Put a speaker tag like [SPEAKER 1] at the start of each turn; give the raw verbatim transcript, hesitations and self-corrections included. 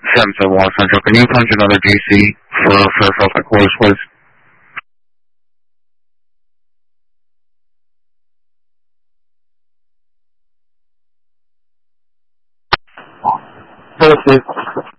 [SPEAKER 1] seven seven one Central. Can you punch another D C for Fairfield headquarters, please? Perfect.